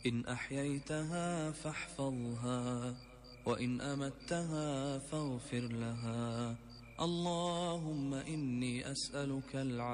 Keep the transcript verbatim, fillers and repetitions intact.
إن أحييتها فاحفظها، وإن أمتها فاغفر لها. اللهم إني أسألك العافية